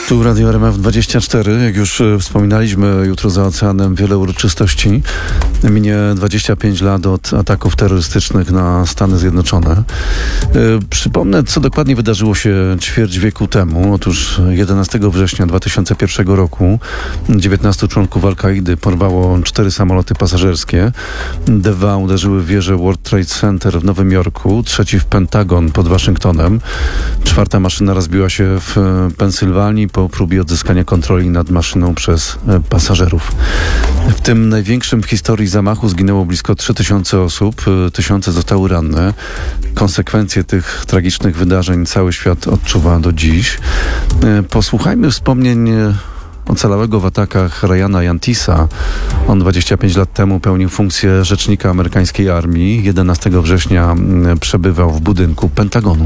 Tu Radio RMF24. Jak już wspominaliśmy, jutro za oceanem wiele uroczystości. Minie 25 lat od ataków terrorystycznych na Stany Zjednoczone. Przypomnę, co dokładnie wydarzyło się ćwierć wieku temu. Otóż 11 września 2001 roku 19 członków Al-Kaidy porwało 4 samoloty pasażerskie. 2 uderzyły w wieżę World Trade Center w Nowym Jorku, 3 w Pentagon pod Waszyngtonem. 4 maszyna rozbiła się w Pensylwanii po próbie odzyskania kontroli nad maszyną przez pasażerów. W tym największym w historii zamachu zginęło blisko 3000 osób, tysiące zostały ranne. Konsekwencje tych tragicznych wydarzeń cały świat odczuwa do dziś. Posłuchajmy wspomnień ocalałego w atakach Ryana Yantisa. On 25 lat temu pełnił funkcję rzecznika amerykańskiej armii. 11 września przebywał w budynku Pentagonu.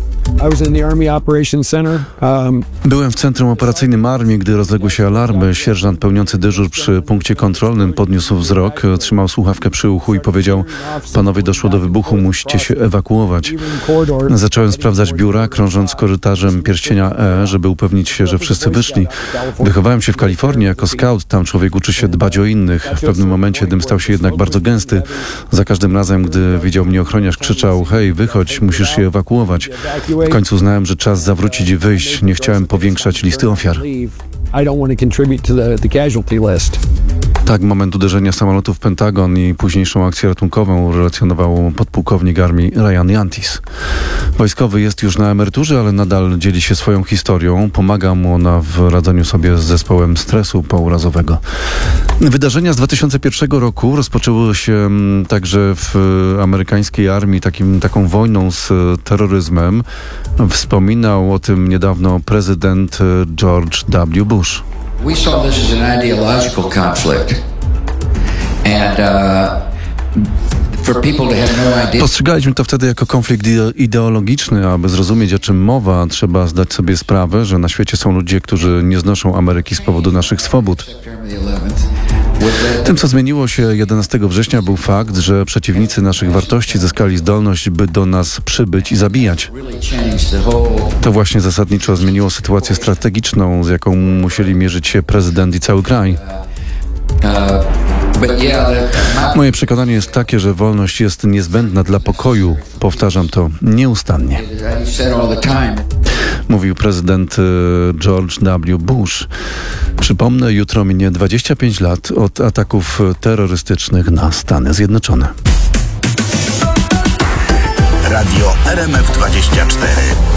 Byłem w centrum operacyjnym armii, gdy rozległy się alarmy. Sierżant pełniący dyżur przy punkcie kontrolnym podniósł wzrok, trzymał słuchawkę przy uchu i powiedział: panowie, doszło do wybuchu, musicie się ewakuować. Zacząłem sprawdzać biura, krążąc korytarzem pierścienia E, żeby upewnić się, że wszyscy wyszli. Wychowałem się w Kalifornii jako scout, tam człowiek uczy się dbać o innych. W pewnym momencie dym stał się jednak bardzo gęsty. Za każdym razem, gdy widział mnie ochroniarz, krzyczał: hej, wychodź, musisz się ewakuować. W końcu uznałem, że czas zawrócić i wyjść. Nie chciałem powiększać listy ofiar. Tak, moment uderzenia samolotu w Pentagon i późniejszą akcję ratunkową relacjonował podpułkownik armii Ryan Yantis. Wojskowy jest już na emeryturze, ale nadal dzieli się swoją historią. Pomaga mu ona w radzeniu sobie z zespołem stresu pourazowego. Wydarzenia z 2001 roku rozpoczęły się także w amerykańskiej armii taką wojną z terroryzmem. Wspominał o tym niedawno prezydent George W. Bush. We saw this as an ideological conflict, and for people to have no idea. Postrzegaliśmy to wtedy jako konflikt ideologiczny. Aby zrozumieć, o czym mowa, trzeba zdać sobie sprawę, że na świecie są ludzie, którzy nie znoszą Ameryki z powodu naszych swobód. Tym, co zmieniło się 11 września, był fakt, że przeciwnicy naszych wartości zyskali zdolność, by do nas przybyć i zabijać. To właśnie zasadniczo zmieniło sytuację strategiczną, z jaką musieli mierzyć się prezydent i cały kraj. Moje przekonanie jest takie, że wolność jest niezbędna dla pokoju. Powtarzam to nieustannie. Mówił prezydent George W. Bush. Przypomnę, jutro minie 25 lat od ataków terrorystycznych na Stany Zjednoczone. Radio RMF24.